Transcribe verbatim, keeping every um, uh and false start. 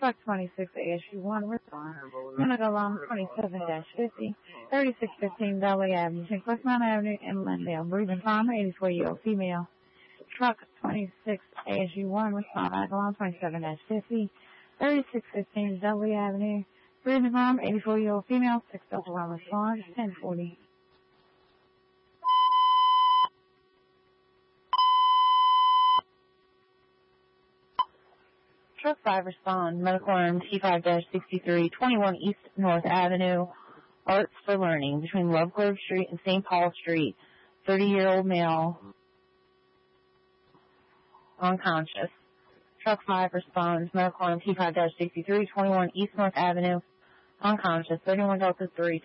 Truck twenty-six A S U one, respond. Medical alarm twenty-seven fifty, thirty-six fifteen Dudley Avenue, between Westmount Avenue and Glendale. Breathing trauma, eighty-four-year-old female. Truck twenty-six A S U one, respond. Medical alarm twenty-seven fifty, thirty-six fifteen Dudley Avenue. Breathing trauma, eighty-four-year-old female. six double one, respond. ten forty. Truck five, respond. Medical alarm T five sixty-three, twenty-one East North Avenue, Arts for Learning, between Love Grove Street and Saint Paul Street. thirty-year-old male, unconscious. Truck five responds. Medical alarm T five sixty-three, twenty-one East North Avenue, unconscious. thirty-one Delta three.